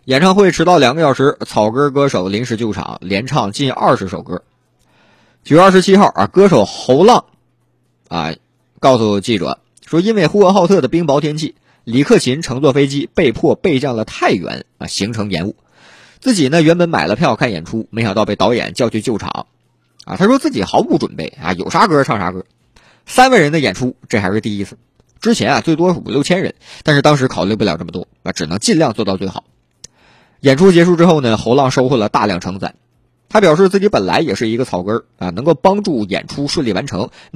演唱会迟到2个小时，草根歌手临时救场，连唱近20首歌。9月27号歌手侯浪告诉记者说，因为呼和浩特的冰雹天气，李克勤乘坐飞机被迫备降了太原行程延误。自己呢原本买了票看演出，没想到被导演叫去救场他说自己毫无准备有啥歌唱啥歌。3万人的演出，这还是第一次。之前最多5、6千人，但是当时考虑不了这么多只能尽量做到最好。演出结束之后呢，侯浪收获了大量称赞。他表示自己本来也是一个草根能够帮助演出顺利完成，